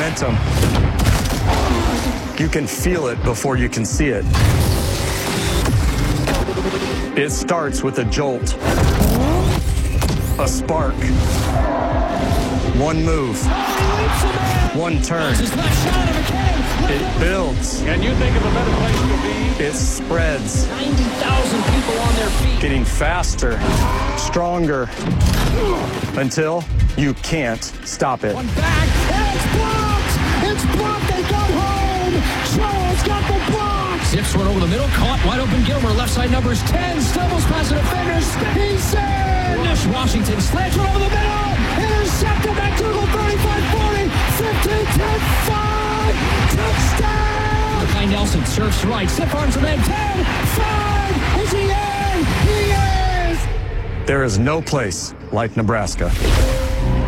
momentum. You can feel it before you can see it. It starts with a jolt, a spark, one move, one turn. It builds. Can you think of a better place to be? It spreads. 90,000 people on their feet. Getting faster, stronger, until you can't stop it. One back. It's blocked. It's blocked. They go home. Charles got the block. Zips one over the middle. Caught wide open. Gilmer. Left side numbers 10. Stumbles past the defenders. He's in. Rush Washington. Slants one over the middle. Intercepted. McDougal 35-40. 15-10. 5. Touchdown. Behind Nelson. Surfs right. Stiff arms and then 10. 5. Is he in? He is. There is no place like Nebraska.